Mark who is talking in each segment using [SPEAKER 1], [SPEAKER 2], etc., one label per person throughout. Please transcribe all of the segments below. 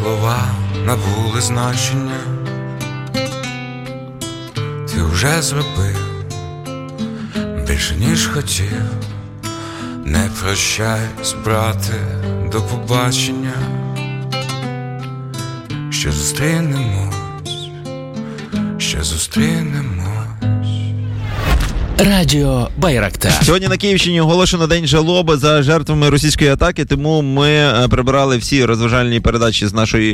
[SPEAKER 1] Слова набули значення, ти вже зробив більше, ніж хотів. Не прощайся, брате, до побачення. Ще зустрінемось.
[SPEAKER 2] Радіо Байрактар.
[SPEAKER 3] Сьогодні на Київщині оголошено День жалоби за жертвами російської атаки, тому ми прибирали всі розважальні передачі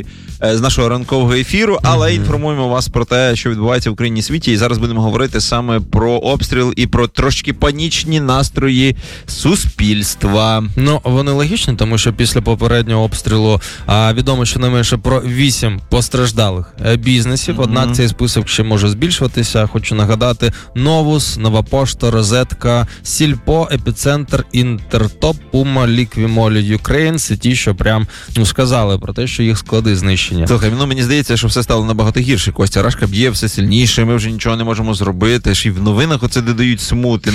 [SPEAKER 3] з нашого ранкового ефіру, але інформуємо вас про те, що відбувається в Україні і світі, і зараз будемо говорити саме про обстріл і про трошки панічні настрої суспільства.
[SPEAKER 4] Ну, вони логічні, тому що після попереднього обстрілу відомо щонайменше про 8 постраждалих бізнесів, однак цей список ще може збільшуватися. Хочу нагадати: Новус, Нова Пошта, Розетка, Сільпо, Епіцентр, Інтертоп, Пума, Ліквімолі, Юкрейн. Це ті, що прям сказали про те, що їх склади знищені.
[SPEAKER 3] Слухай, мені здається, що все стало набагато гірше. Костя, Рашка б'є все сильніше, ми вже нічого не можемо зробити. І в новинах оце додають смути.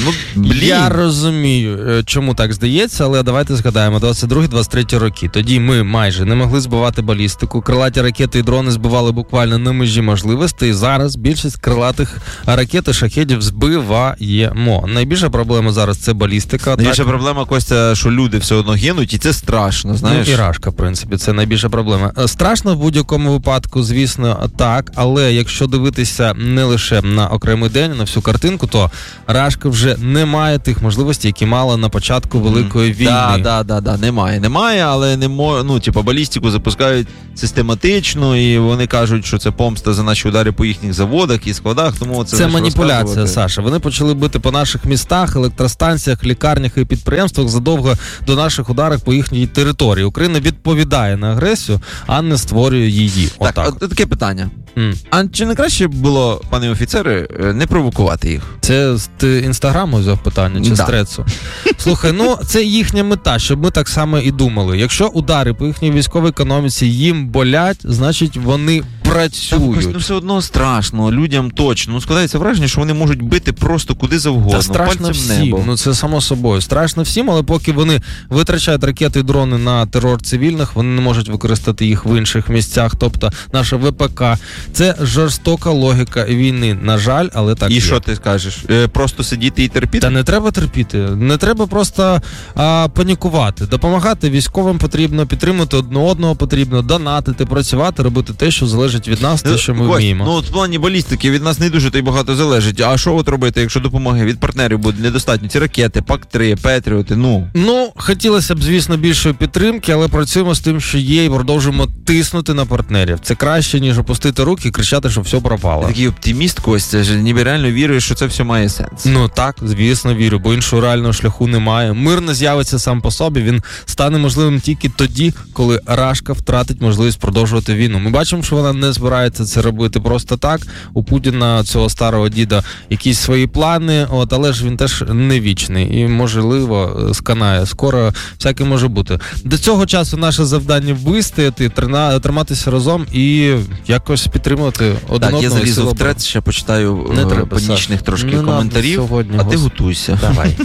[SPEAKER 4] Я розумію, чому так здається, але давайте згадаємо 22-23 роки. Тоді ми майже не могли збивати балістику. Крилаті ракети і дрони збивали буквально на межі можливостей. Зараз більшість крилатих ракет і шахедів збиваємо. Найбільша проблема зараз – це балістика.
[SPEAKER 3] Найбільша проблема, Костя, що люди все одно гинуть, і це страшно, знаєш?
[SPEAKER 4] Ну, і Рашка, в принципі, це найбільша проблема. Страшно в будь-якому випадку, звісно, так, але якщо дивитися не лише на окремий день, на всю картинку, то Рашка вже не має тих можливостей, які мала на початку Великої війни.
[SPEAKER 3] Да, немає, але балістику запускають систематично, і вони кажуть, що це помста за наші удари по їхніх заводах і складах, тому це
[SPEAKER 4] маніпуляція, Саша. Вони почали бити по наших містах, електростанціях, лікарнях і підприємствах задовго до наших ударів по їхній території. Україна відповідає на агресію, а не створює її.
[SPEAKER 3] Так, таке питання. А чи не краще було, пане офіцери, не провокувати їх?
[SPEAKER 4] Це з Інстаграму взяв питання, чи з Трецу? Слухай, це їхня мета, щоб ми так само і думали. Якщо удари по їхній військовій економіці їм болять, значить вони працюють.
[SPEAKER 3] Так, все одно страшно, людям точно. Складається враження, що вони можуть бити просто куди завгодно.
[SPEAKER 4] Та страшно всім, це само собою. Страшно всім, але поки вони витрачають ракети і дрони на терор цивільних, вони не можуть використати їх в інших місцях, тобто наша ВПК. Це жорстока логіка війни, на жаль, але так
[SPEAKER 3] і
[SPEAKER 4] є.
[SPEAKER 3] Що ти скажеш? Просто сидіти і терпіти?
[SPEAKER 4] Та не треба терпіти, не треба просто панікувати. Допомагати військовим потрібно, підтримувати одне одного потрібно, донатити, працювати, робити те, що залежить від нас, те, що ми вміємо.
[SPEAKER 3] В плані балістики від нас не дуже та й багато залежить. А що от робити, якщо допомоги від партнерів буде недостатньо? Ці ракети, ПАК-3, Петріоти,
[SPEAKER 4] хотілося б, звісно, більшої підтримки, але працюємо з тим, що є, і продовжуємо тиснути на партнерів. Це краще, ніж опустити руки і кричати, що все пропало.
[SPEAKER 3] Ти такий оптиміст, Костя, ніби реально віруєш, що це все має сенс.
[SPEAKER 4] Так, звісно, вірю, бо іншого реального шляху немає. Мир не з'явиться сам по собі, він стане можливим тільки тоді, коли Рашка втратить можливість продовжувати війну. Ми бачимо, що вона не збирається це робити просто так. У Путіна, цього старого діда, якісь свої плани, але ж він теж не вічний і, можливо, сканає. Скоро всяке може бути. До цього часу наше завдання вистояти, триматися разом і якось підтримувати один одного.
[SPEAKER 3] Так, я залізу в трец, ще почитаю панічних трошки коментарів,
[SPEAKER 4] сьогодні,
[SPEAKER 3] а ти готуйся.
[SPEAKER 4] Давай.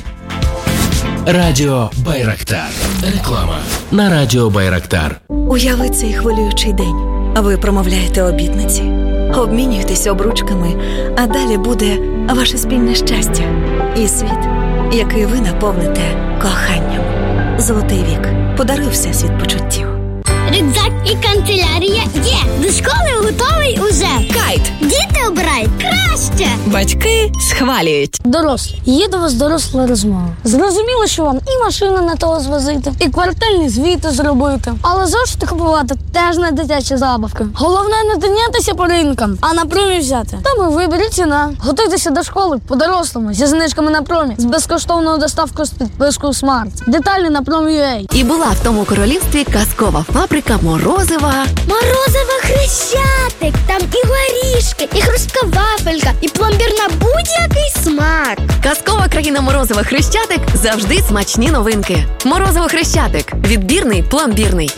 [SPEAKER 2] Радіо Байрактар. Реклама на Радіо Байрактар.
[SPEAKER 5] Уяви цей хвилюючий день. Ви промовляєте обітниці, обмінюєтеся обручками, а далі буде ваше спільне щастя і світ, який ви наповните коханням. Золотий вік. Подаруй всесвіт почуттів.
[SPEAKER 6] Рюкзак і канцелярія є. До школи готовий уже.
[SPEAKER 7] Кайт.
[SPEAKER 6] Діти обирають краще.
[SPEAKER 7] Батьки схвалюють.
[SPEAKER 6] Дорослі. Є до вас доросла розмова. Зрозуміло, що вам і машину на того звозити, і квартальні звіти зробити. Але завжди купувати теж не дитячі забавки. Головне не тинятися по ринкам, а на промі взяти. Там і виберіть ціна. Готуйтеся до школи по-дорослому, зі знижками на промі, з безкоштовною доставкою з підпискою Смарт. Деталі на Prom.ua.
[SPEAKER 7] І була в тому королівстві казкова фабрика Морозива.
[SPEAKER 6] Морозиво Хрещатик, там і горішки, і хрустка вафелька, і пломбір на будь-який смак.
[SPEAKER 7] Казкова країна Морозива Хрещатик – завжди смачні новинки. Морозиво Хрещатик. Відбірний, пломбірний.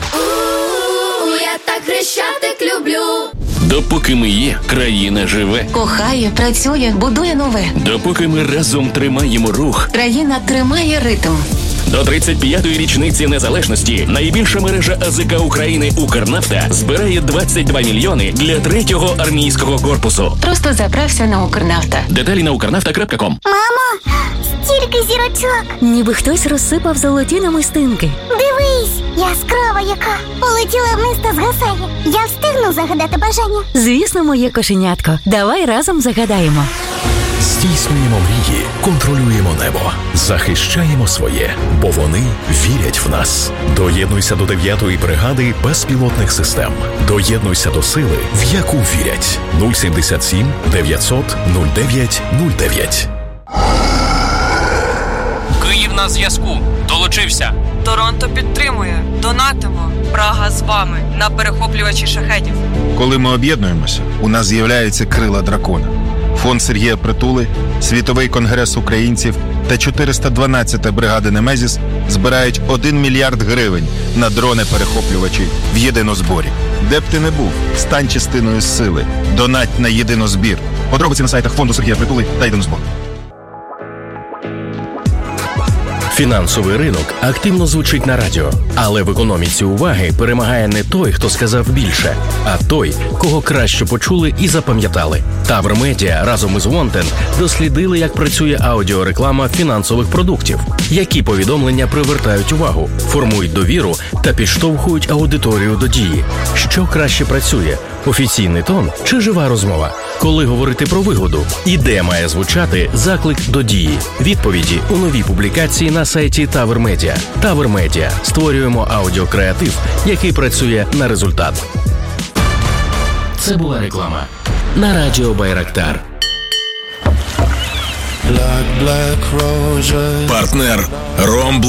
[SPEAKER 6] Я так Хрещатик люблю.
[SPEAKER 2] Допоки ми є, країна живе.
[SPEAKER 7] Кохає, працює, будує нове.
[SPEAKER 2] Допоки ми разом тримаємо рух.
[SPEAKER 7] Країна тримає ритм.
[SPEAKER 2] До 35-ї річниці незалежності найбільша мережа АЗК України «Укрнафта» збирає 22 мільйони для 3-го армійського корпусу.
[SPEAKER 8] Просто заправся на «Укрнафта».
[SPEAKER 2] Деталі на ukrnafta.com.
[SPEAKER 9] Мамо, стільки зірочок.
[SPEAKER 7] Ніби хтось розсипав золоті намистинки.
[SPEAKER 9] Дивись, яскрава яка. Полетіла вниз та згасає. Я встигну загадати бажання.
[SPEAKER 7] Звісно, моє кошенятко. Давай разом загадаємо.
[SPEAKER 10] Здійснюємо мрії, контролюємо небо, захищаємо своє, бо вони вірять в нас. Доєднуйся до 9-ї бригади безпілотних систем. Доєднуйся до сили, в яку вірять. 077 900 09 09.
[SPEAKER 11] Київ на зв'язку. Долучився.
[SPEAKER 12] Торонто підтримує. Донатимо. Прага з вами на перехоплювачі шахедів.
[SPEAKER 13] Коли ми об'єднуємося, у нас з'являються крила дракона. Фонд Сергія Притули, Світовий конгрес українців та 412-та бригада Немезіс збирають 1 мільярд гривень на дрони-перехоплювачі в єдинозборі. Де б ти не був, стань частиною сили. Донать на єдинозбір. Подробиці на сайтах Фонду Сергія Притули та єдинозбор.
[SPEAKER 2] Фінансовий ринок активно звучить на радіо, але в економіці уваги перемагає не той, хто сказав більше, а той, кого краще почули і запам'ятали. Тавр Медіа разом із Wanted дослідили, як працює аудіореклама фінансових продуктів, які повідомлення привертають увагу, формують довіру та підштовхують аудиторію до дії. Що краще працює – офіційний тон чи жива розмова? Коли говорити про вигоду? І де має звучати заклик до дії? Відповіді у новій публікації на сайті Тавр Медіа. Тавр Медіа. Створюємо аудіокреатив, який працює на результат. Це була реклама на радіо Байрактар.
[SPEAKER 10] Партнер Ром